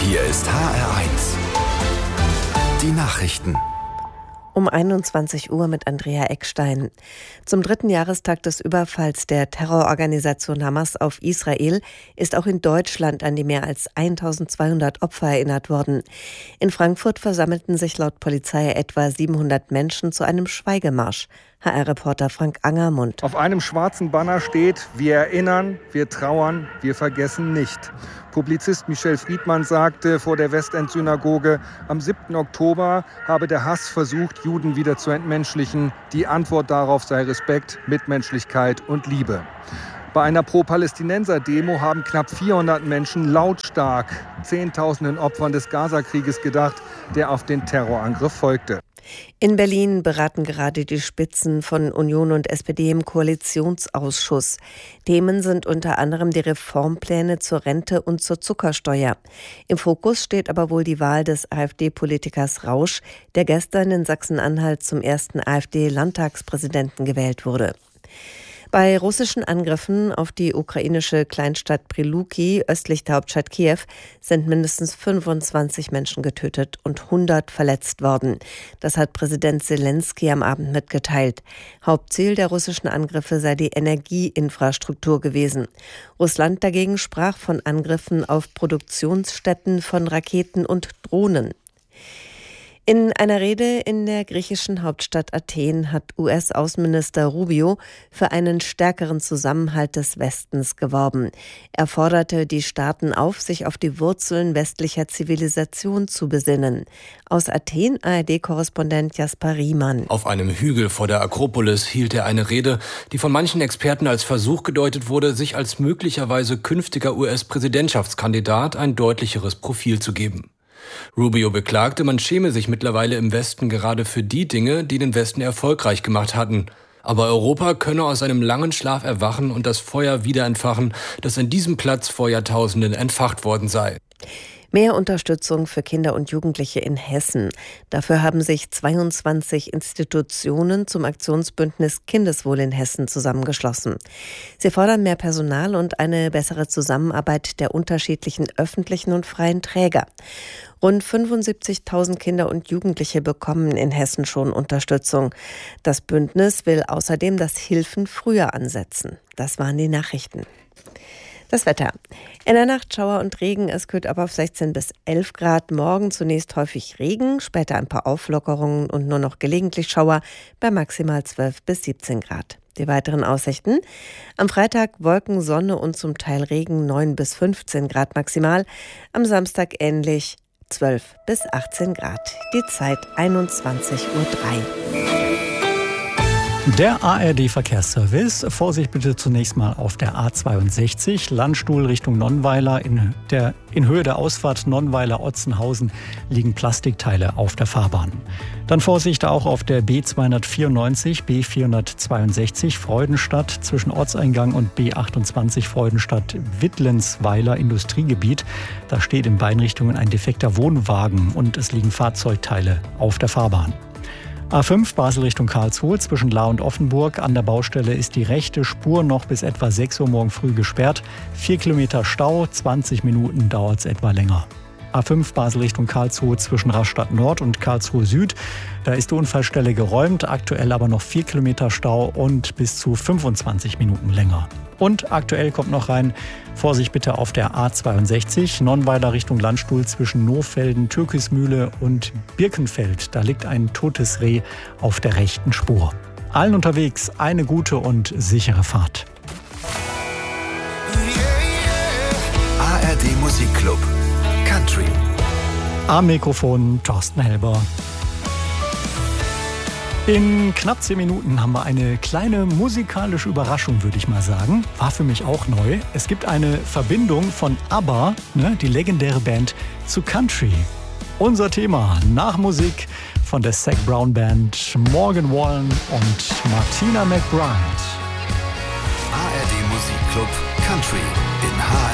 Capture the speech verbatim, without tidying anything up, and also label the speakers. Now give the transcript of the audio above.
Speaker 1: Hier ist H R eins. Die Nachrichten.
Speaker 2: Um einundzwanzig Uhr mit Andrea Eckstein. Zum dritten Jahrestag des Überfalls der Terrororganisation Hamas auf Israel ist auch in Deutschland an die mehr als eintausendzweihundert Opfer erinnert worden. In Frankfurt versammelten sich laut Polizei etwa siebenhundert Menschen zu einem Schweigemarsch. H R-Reporter Frank Angermund.
Speaker 3: Auf einem schwarzen Banner steht: Wir erinnern, wir trauern, wir vergessen nicht. Publizist Michel Friedmann sagte vor der Westend-Synagoge, am siebten Oktober habe der Hass versucht, Juden wieder zu entmenschlichen. Die Antwort darauf sei Respekt, Mitmenschlichkeit und Liebe. Bei einer Pro-Palästinenser-Demo haben knapp vierhundert Menschen lautstark zehntausenden Opfern des Gazakrieges gedacht, der auf den Terrorangriff folgte.
Speaker 2: In Berlin beraten gerade die Spitzen von Union und S P D im Koalitionsausschuss. Themen sind unter anderem die Reformpläne zur Rente und zur Zuckersteuer. Im Fokus steht aber wohl die Wahl des AfD-Politikers Rausch, der gestern in Sachsen-Anhalt zum ersten AfD-Landtagspräsidenten gewählt wurde. Bei russischen Angriffen auf die ukrainische Kleinstadt Priluki östlich der Hauptstadt Kiew sind mindestens fünfundzwanzig Menschen getötet und hundert verletzt worden. Das hat Präsident Selenskyj am Abend mitgeteilt. Hauptziel der russischen Angriffe sei die Energieinfrastruktur gewesen. Russland dagegen sprach von Angriffen auf Produktionsstätten von Raketen und Drohnen. In einer Rede in der griechischen Hauptstadt Athen hat U S-Außenminister Rubio für einen stärkeren Zusammenhalt des Westens geworben. Er forderte die Staaten auf, sich auf die Wurzeln westlicher Zivilisation zu besinnen. Aus Athen A R D-Korrespondent Jasper Riemann.
Speaker 4: Auf einem Hügel vor der Akropolis hielt er eine Rede, die von manchen Experten als Versuch gedeutet wurde, sich als möglicherweise künftiger U S-Präsidentschaftskandidat ein deutlicheres Profil zu geben. Rubio beklagte, man schäme sich mittlerweile im Westen gerade für die Dinge, die den Westen erfolgreich gemacht hatten. Aber Europa könne aus einem langen Schlaf erwachen und das Feuer wieder entfachen, das an diesem Platz vor Jahrtausenden entfacht worden sei.
Speaker 2: Mehr Unterstützung für Kinder und Jugendliche in Hessen. Dafür haben sich zweiundzwanzig Institutionen zum Aktionsbündnis Kindeswohl in Hessen zusammengeschlossen. Sie fordern mehr Personal und eine bessere Zusammenarbeit der unterschiedlichen öffentlichen und freien Träger. Rund fünfundsiebzigtausend Kinder und Jugendliche bekommen in Hessen schon Unterstützung. Das Bündnis will außerdem das Hilfen früher ansetzen. Das waren die Nachrichten. Das Wetter. In der Nacht Schauer und Regen, es kühlt ab auf sechzehn bis elf Grad. Morgen zunächst häufig Regen, später ein paar Auflockerungen und nur noch gelegentlich Schauer bei maximal zwölf bis siebzehn Grad. Die weiteren Aussichten: am Freitag Wolken, Sonne und zum Teil Regen, neun bis fünfzehn Grad maximal. Am Samstag ähnlich, zwölf bis achtzehn Grad. Die Zeit einundzwanzig Uhr drei.
Speaker 5: Der A R D-Verkehrsservice. Vorsicht bitte zunächst mal auf der A zweiundsechzig, Landstuhl Richtung Nonnweiler. In, der, in Höhe der Ausfahrt Nonnweiler-Otzenhausen liegen Plastikteile auf der Fahrbahn. Dann Vorsicht auch auf der B zweihundertvierundneunzig, B vierhundertzweiundsechzig Freudenstadt zwischen Ortseingang und B achtundzwanzig Freudenstadt-Wittlensweiler Industriegebiet. Da steht in beiden Richtungen ein defekter Wohnwagen und es liegen Fahrzeugteile auf der Fahrbahn. A fünf Basel Richtung Karlsruhe zwischen Lahr und Offenburg. An der Baustelle ist die rechte Spur noch bis etwa sechs Uhr morgen früh gesperrt. Vier Kilometer Stau, zwanzig Minuten dauert es etwa länger. A fünf Basel Richtung Karlsruhe zwischen Rastatt Nord und Karlsruhe Süd. Da ist die Unfallstelle geräumt, aktuell aber noch vier Kilometer Stau und bis zu fünfundzwanzig Minuten länger. Und aktuell kommt noch rein, Vorsicht bitte auf der A zweiundsechzig, Nonnweiler Richtung Landstuhl zwischen Nohfelden, Türkismühle und Birkenfeld. Da liegt ein totes Reh auf der rechten Spur. Allen unterwegs eine gute und sichere Fahrt.
Speaker 1: A R D Musikclub Country.
Speaker 5: Am Mikrofon Thorsten Helber. In knapp zehn Minuten haben wir eine kleine musikalische Überraschung, würde ich mal sagen. War für mich auch neu. Es gibt eine Verbindung von ABBA, ne, die legendäre Band, zu Country. Unser Thema nach Musik von der Zac Brown Band, Morgan Wallen und Martina McBride.
Speaker 1: A R D Musikclub Country in H